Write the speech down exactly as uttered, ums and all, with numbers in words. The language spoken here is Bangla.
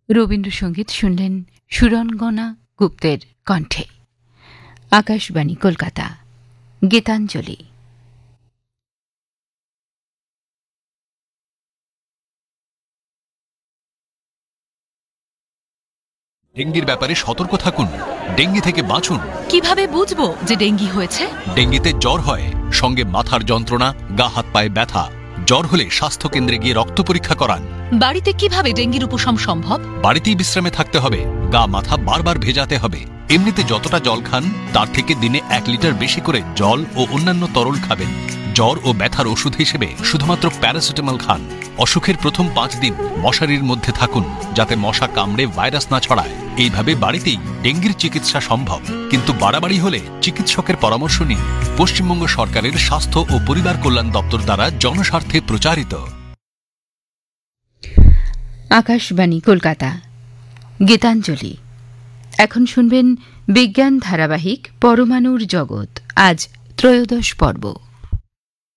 রবীন্দ্রসঙ্গীত শুনলেন সুরঙ্গনা গুপ্তের কণ্ঠে। আকাশবাণী কলকাতা, গীতাঞ্জলি। ডেঙ্গির ব্যাপারে সতর্ক থাকুন, ডেঙ্গি থেকে বাঁচুন। কিভাবে বুঝবো যে ডেঙ্গি হয়েছে? ডেঙ্গিতে জ্বর হয়, সঙ্গে মাথার যন্ত্রণা, গা হাত পায়ে ব্যথা। জ্বর হলে স্বাস্থ্য কেন্দ্রে গিয়ে রক্ত পরীক্ষা করান। বাড়িতে কিভাবে ডেঙ্গির উপশম সম্ভব? বাড়িতেই বিশ্রামে থাকতে হবে, গা মাথা বারবার ভেজাতে হবে। এমনিতে যতটা জল খান তার থেকে দিনে এক লিটার বেশি করে জল ও অন্যান্য তরল খাবেন। জ্বর ও ব্যথার ওষুধ হিসেবে শুধুমাত্র প্যারাসিটামল খান। অসুখের প্রথম পাঁচ দিন মশারির মধ্যে থাকুন, যাতে মশা কামড়ে ভাইরাস না ছড়ায়। এইভাবে বাড়িতেই ডেঙ্গির চিকিৎসা সম্ভব, কিন্তু বাড়াবাড়ি হলে চিকিৎসকের পরামর্শ নিন। পশ্চিমবঙ্গ সরকারের স্বাস্থ্য ও পরিবার কল্যাণ দপ্তর দ্বারা জনস্বার্থে প্রচারিত। আকাশবাণী কলকাতা, গীতাঞ্জলি। এখন শুনবেন বিজ্ঞান ধারাবাহিক পরমাণুর জগৎ, আজ ত্রয়োদশ পর্ব।